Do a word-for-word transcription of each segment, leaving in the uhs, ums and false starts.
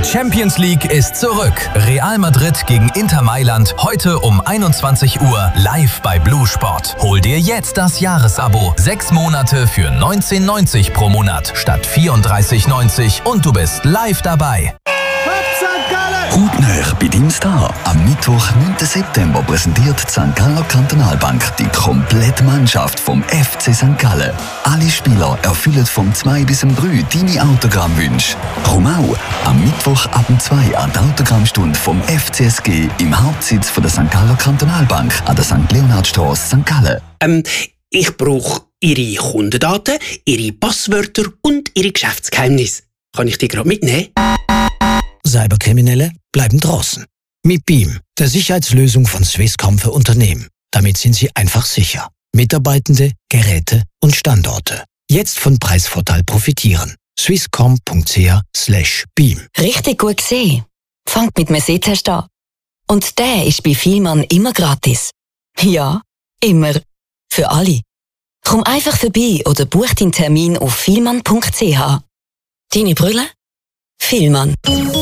Champions League ist zurück. Real Madrid gegen Inter Mailand heute um einundzwanzig Uhr live bei Blue Sport. Hol dir jetzt das Jahresabo. Sechs Monate für neunzehn neunzig pro Monat statt vierunddreißig neunzig und du bist live dabei. Hautnah bei deinem Star. Am Mittwoch, neunten September, präsentiert die Sankt Galler Kantonalbank die komplette Mannschaft vom F C Sankt Gallen. Alle Spieler erfüllen vom zwei bis zum drei deine Autogrammwünsche. Komm auch am Mittwoch ab dem zwei an die Autogrammstunde vom F C S G im Hauptsitz von der Sankt Galler Kantonalbank an der Sankt Leonhardstrasse, Sankt Gallen. Ähm, ich brauche Ihre Kundendaten, Ihre Passwörter und Ihre Geschäftsgeheimnisse. Kann ich die gerade mitnehmen? Cyberkriminelle bleiben draußen. Mit Beam, der Sicherheitslösung von Swisscom für Unternehmen. Damit sind sie einfach sicher. Mitarbeitende, Geräte und Standorte. Jetzt von Preisvorteil profitieren. swisscom.ch slash beam. Richtig gut gesehen. Fangt mit einem Sehtest an. Und der ist bei Vielmann immer gratis. Ja, immer. Für alle. Komm einfach vorbei oder buch deinen Termin auf vielmann punkt c h. Deine Brille? Vielmann.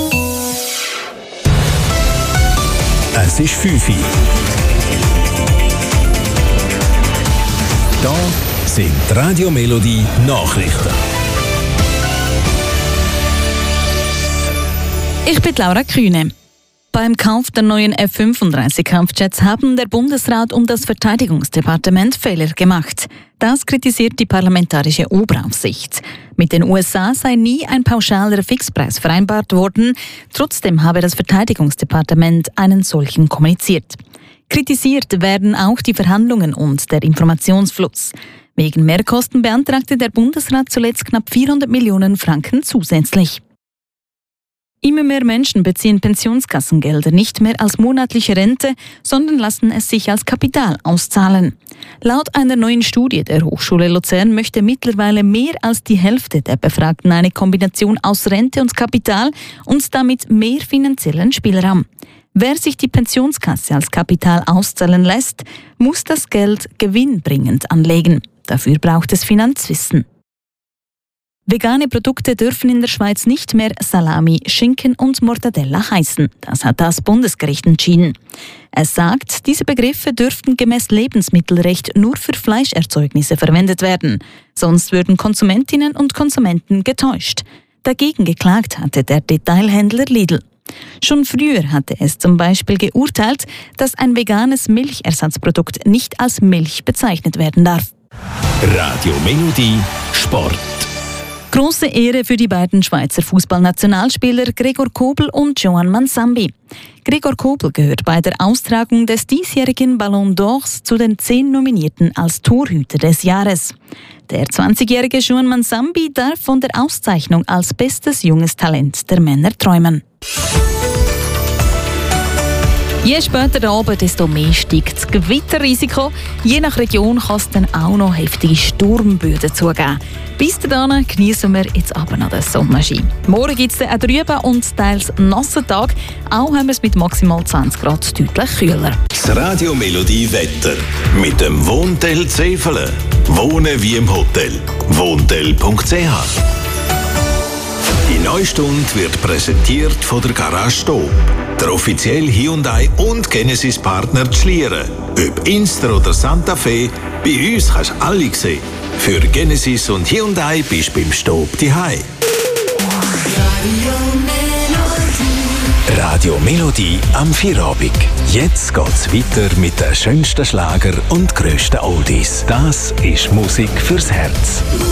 Es ist fünf Uhr. Da sind die Radio Melodie Nachrichten. Ich bin Laura Kühne. Beim Kauf der neuen F fünfunddreißig Kampfjets haben der Bundesrat und das Verteidigungsdepartement Fehler gemacht. Das kritisiert die parlamentarische Oberaufsicht. Mit den U S A sei nie ein pauschaler Fixpreis vereinbart worden. Trotzdem habe das Verteidigungsdepartement einen solchen kommuniziert. Kritisiert werden auch die Verhandlungen und der Informationsfluss. Wegen Mehrkosten beantragte der Bundesrat zuletzt knapp vierhundert Millionen Franken zusätzlich. Immer mehr Menschen beziehen Pensionskassengelder nicht mehr als monatliche Rente, sondern lassen es sich als Kapital auszahlen. Laut einer neuen Studie der Hochschule Luzern möchte mittlerweile mehr als die Hälfte der Befragten eine Kombination aus Rente und Kapital und damit mehr finanziellen Spielraum. Wer sich die Pensionskasse als Kapital auszahlen lässt, muss das Geld gewinnbringend anlegen. Dafür braucht es Finanzwissen. Vegane Produkte dürfen in der Schweiz nicht mehr Salami, Schinken und Mortadella heißen. Das hat das Bundesgericht entschieden. Es sagt, diese Begriffe dürften gemäß Lebensmittelrecht nur für Fleischerzeugnisse verwendet werden. Sonst würden Konsumentinnen und Konsumenten getäuscht. Dagegen geklagt hatte der Detailhändler Lidl. Schon früher hatte es zum Beispiel geurteilt, dass ein veganes Milchersatzprodukt nicht als Milch bezeichnet werden darf. Radio Melodie Sport. Grosse Ehre für die beiden Schweizer Fußballnationalspieler Gregor Kobel und Joan Mansambi. Gregor Kobel gehört bei der Austragung des diesjährigen Ballon d'Ors zu den zehn Nominierten als Torhüter des Jahres. Der zwanzigjährige Joan Mansambi darf von der Auszeichnung als bestes junges Talent der Männer träumen. Je später der Abend, desto mehr steigt das Gewitterrisiko. Je nach Region kann es dann auch noch heftige Sturmböden zugeben. Bis dahin genießen wir jetzt aber noch den Sonnenschein. Morgen gibt es dann auch drüben und teils nassen Tag. Auch haben wir es mit maximal zwanzig Grad deutlich kühler. Das Radio Melodie Wetter mit dem Wohntel Zefelen. Wohnen wie im Hotel. wohntel punkt c h. Die neue Stunde wird präsentiert von der Garage Stob, der offizielle Hyundai und Genesis Partner Schlieren. Ob Inster oder Santa Fe, bei uns kannst du alle sehen. Für Genesis und Hyundai bist du beim Stob daheim. Radio Melodie am Feierabend. Jetzt geht's weiter mit den schönsten Schlager und grössten Oldies. Das ist Musik fürs Herz.